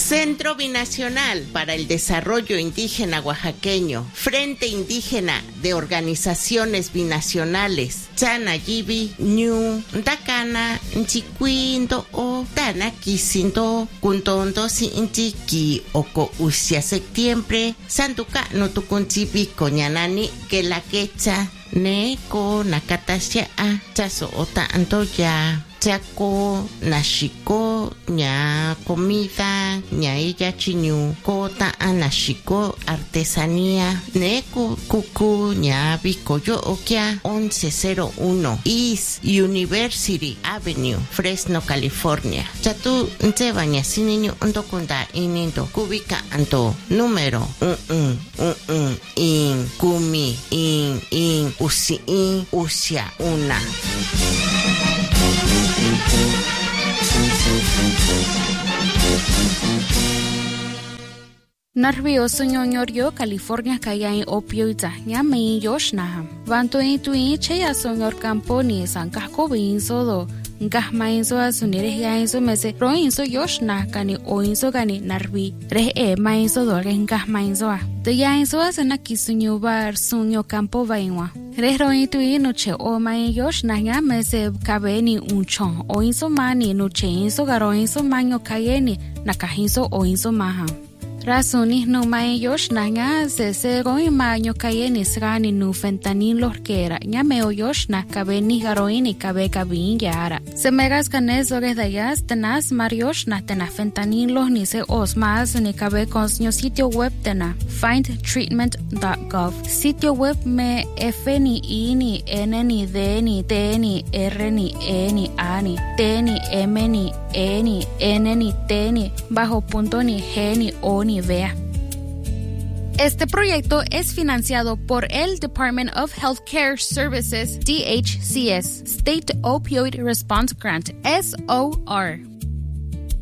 Centro Binacional para el Desarrollo Indígena Oaxaqueño, Frente Indígena de Organizaciones Binacionales, Chanayibi, Ñu, Dakana, Nchiquindo o Dana Kisindo, Kuntondo Sinchiki, Oko Usia Septiembre, Santuca no Tukunchibi, Coñanani, que la quecha, Neko, Nakatasha, Chaso Ota Antoya. Chaco, nashiko, ña comida, ña ella chiñu, kota anashiko, artesanía, neko, kuku, ña bikoyo okia, 1101 East University Avenue, Fresno, California. Chatu, nte baña siniño, ndokunda inindo, kubika anto, número, in, kumi, in, usi, usia, una. Nervioso ñoñorio California kaya in opioida ñame yoshna vanto intuin cheya soñor camponi sankako binsodo ngahma inso asunire ya inso mese ro inso yoshna kani o inso kani narvi re ma inso do ngahma inso de ya inso asana kisunyo bar sunyo campo vainwa re ro intuin no che o ma yoshna ñame se kabeni unchon o inso mani no che inso garo inso manyo kayeni nakahinso o inso maha Rasuni no mai yosh na nga se goi ma nyo kayeni srani nu fentanilo kera nya meo yosh na kabeni garoini kabe kabin yara se megas kanezo redayas tenas mariosh na tena fentanilo ni se osmas ni kabe consnyo sitio web tena findtreatment.gov sitio web me f ni i ni n ni d ni t ni r ni e ni a ni t ni m ni e ni n ni t ni bajo punto ni g ni o ni vea. Este proyecto es financiado por el Department of Healthcare Services, DHCS, State Opioid Response Grant, SOR.